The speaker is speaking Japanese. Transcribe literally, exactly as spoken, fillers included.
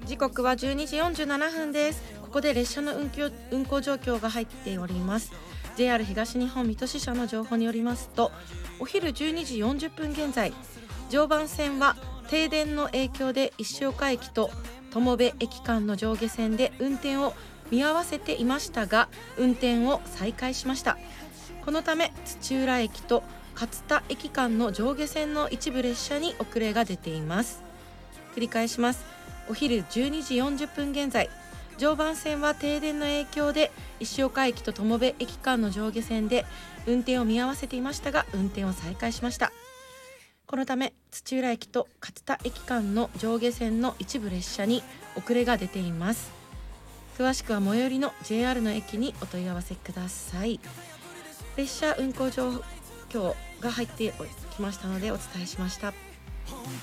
時刻はじゅうにじよんじゅうななふんです。ここで列車の運行、運行状況が入っております。 ジェイアール 東日本水戸支社の情報によりますと、お昼じゅうにじよんじゅっぷん現在、常磐線は停電の影響で石岡駅と友部駅間の上下線で運転を見合わせていましたが、運転を再開しました。このため土浦駅と勝田駅間の上下線の一部列車に遅れが出ています。繰り返します。お昼じゅうにじよんじゅっぷん現在、常磐線は停電の影響で石岡駅と友部駅間の上下線で運転を見合わせていましたが、運転を再開しました。このため土浦駅と勝田駅間の上下線の一部列車に遅れが出ています。詳しくは最寄りの ジェイアール の駅にお問い合わせください。列車運行状況が入ってきましたのでお伝えしました。